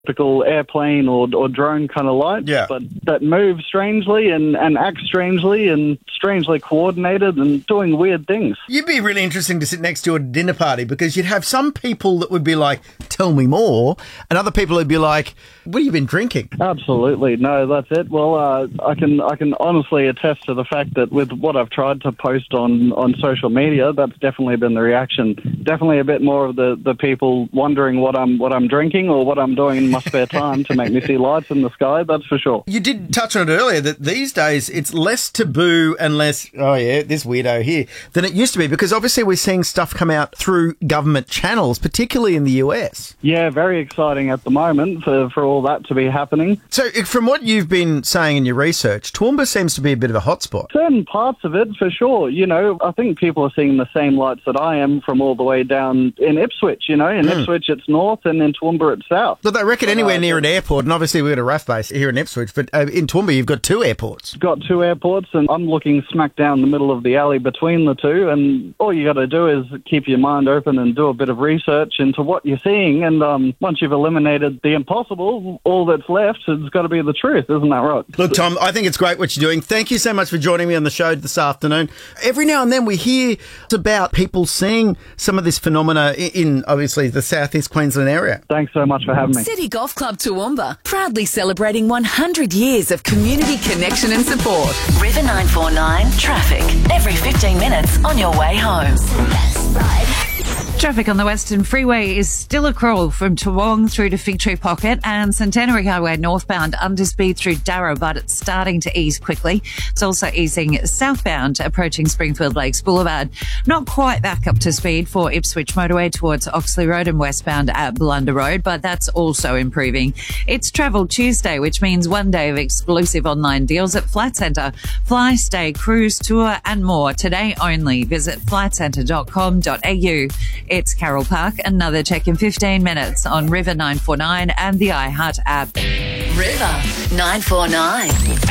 typical airplane or drone kind of lights, but that move strangely and act strangely and strangely coordinated and doing weird things. You'd be really interesting to sit next to at a dinner party because you'd have some people that would be like, tell me more, and other people would be like, what have you been drinking? Absolutely. No, that's it. Well, I can honestly attest to the fact that with what I've tried to post on social media, that's definitely been the reaction. Definitely a bit more of the people wondering what I'm drinking or what I'm doing in my spare time to make me see lights in the sky, that's for sure. You did touch on it earlier that these days it's less taboo and less, oh yeah, this weirdo here, than it used to be, because obviously we're seeing stuff come out through government channels, particularly in the US. Yeah, very exciting at the moment for all that to be happening. So from what you've been saying in your research, Toowoomba seems to be a bit of a hotspot. Certain parts of it, for sure. You know, I think people are seeing the same lights that I am from all the way down in Ipswich, you know. In Ipswich it's north and in Toowoomba it's south. But they reckon anywhere near an airport, and obviously we've got a RAF base here in Ipswich, but in Toowoomba you've got 2 airports. Got 2 airports, and I'm looking smack down the middle of the alley between the 2, and all you got to do is keep your mind open and do a bit of research into what you're seeing, and once you've eliminated the impossible, all that's left has got to be the truth, isn't that right? Look, Tom, I think it's great what you're doing. Thank you so much for joining me on the show this afternoon. Every now and then we hear about people seeing some of this phenomena in obviously the southeast Queensland area. Thanks so much for having me. City Golf Club Toowoomba, proudly celebrating 100 years of community connection and support. River 949 traffic every 15 minutes on your way home. Traffic on the Western Freeway is still a crawl from Toowong through to Fig Tree Pocket and Centenary Highway northbound under speed through Darra, but it's starting to ease quickly. It's also easing southbound approaching Springfield Lakes Boulevard. Not quite back up to speed for Ipswich Motorway towards Oxley Road and westbound at Blunder Road, but that's also improving. It's Travel Tuesday, which means one day of exclusive online deals at Flight Centre. Fly, stay, cruise, tour and more today only. Visit flightcentre.com.au. It's Carol Park. Another check in 15 minutes on River 949 and the iHeart app. River 949.